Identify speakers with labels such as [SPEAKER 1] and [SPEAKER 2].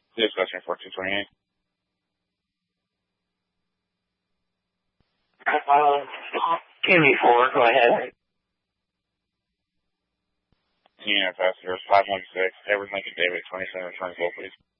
[SPEAKER 1] Discussion 4228.
[SPEAKER 2] Kimmy 4, go ahead.
[SPEAKER 1] Senior Passengers 516, Edward Lincoln David 2724, please.